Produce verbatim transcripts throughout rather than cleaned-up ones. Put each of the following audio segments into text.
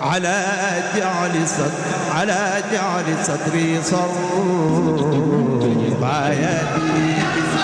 على جعل صدر على جعل صدري صرفايتي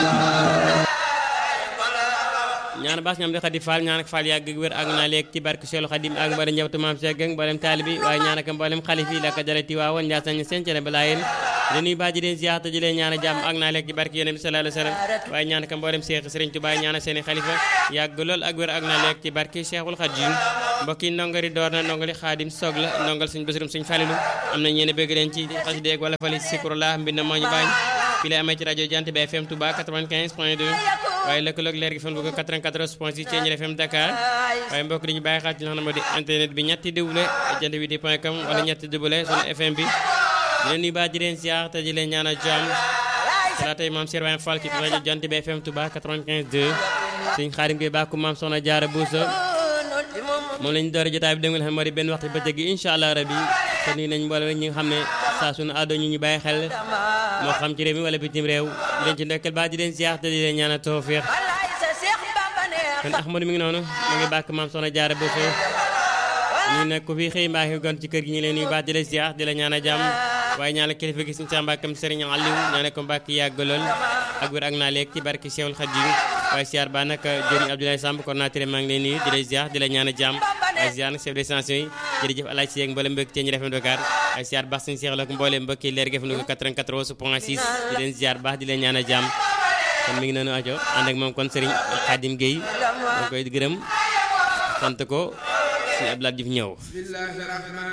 ñaan baas ñam di Xadi Fall ñaan ak Fall yàgg wér ak naa léegi ci barke Seexul Xadim ak mboolem njabootu maam Cheikh ak mboolem taalibi waaye ñaan ak mboolem xalif yi la ko dale Tiwaawan Njaasaan seen cene balaa yéen dañuy baa ji leen ziyaar te di leen ñaan jàmm ak naa léegi ci barke Yonent bi sallallahu alayhi wa sallam waaye ñaan ak mboolem Cheikh Serigne Touba ñaan seeni xalifa yàgg lool ak wér ak naa léegi ci barke Seexul Xadim mbokk yi ndongari door na ndongali Xaadim soog la ndongal suñ Basirum suñ Falilu am na ñeene bëgg leen ci xasida ak wala fali sikurullah mbind moo ñu bañ fi lay amee ci rajo Jant bi F M Touba quatre-vingt-quinze point deux waaye lëkkaloog leer gi fan bu ko quatre-vingt-quatorze point six Thiéniere F M Dakar waaye mbokk dañu bàyyi xel ci li nga xam ne moo di internet bi ñetti double jant bi di point com wala ñetti double sunu F M bi di leen nuyu baax di leen siyaar te di leen ñaanal jàmm laa tey maam Cheikh Ibrahima Fall ci rajo Jant bi F M Touba quatre-vingt-quinze deux suñ Xaadim gi bàkku maam Soxna Jaara Buuso moom lañu doore jotaay bi dégg nga xam ne moo di benn waxtu bëccëg gi incha allah rabi te nii nañ mboole ñi nga xam ne saa sunu àddoo ñu ñu bàyyi xel moo xam ci réew mi wala bitim réew di leen ci ndokkeel baax di leen siyaar te di leen ñaanal tawfiix kon Ahmadou mi ngi noonu mu ngi bàkk maam Soxna Jaara Buuso ñu nekk ku fi xëy mbaa ngi gon ci kër gi ñu leen nuyu baax di leen siyaar di la ñaanal jàmm waaye ñaanal kilifa gi suñu sa mbàkkam Serigne Aliou ñaanal ko mbàkk yàgg lool ak wér ak naa léegi ci barki Cheikhul Khadim waaye siyaar ba nag jëriñ Abdoulaye Samb coordinateur maa ngi leen nuyu di leen siyaar di la ñaanal jàmm ay siyaar nag chef de station yi jërëjëf Alaaji Si ak mboolem mbokk Thiéniere F M Dakar ay siyaar baax suñu Cheikh la ak mboolem mbokki leer gi F M quatre-vingt-quatorze point six di leen siyaar baax di leen ñaanal jàmm kon mi ngi noonu ajo ànd ak moom kon Serigne Khadim Gueye moo koy gërëm sant ko suñu Abdoulaye Diouf ñëw